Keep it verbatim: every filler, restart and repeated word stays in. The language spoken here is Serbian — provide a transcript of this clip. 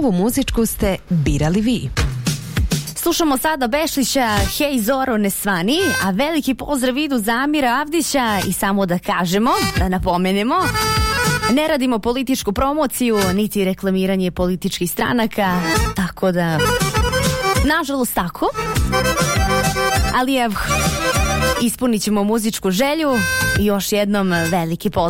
ovu muzičku ste birali vi. Slušamo sada Bešlića, Hej Zoro ne svani, a veliki pozdrav idu za Amira Avdića i samo da kažemo, da napomenemo, ne radimo političku promociju, niti reklamiranje političkih stranaka, tako da, nažalost tako, ali evo, ispunit ćemo muzičku želju i još jednom veliki pozdrav.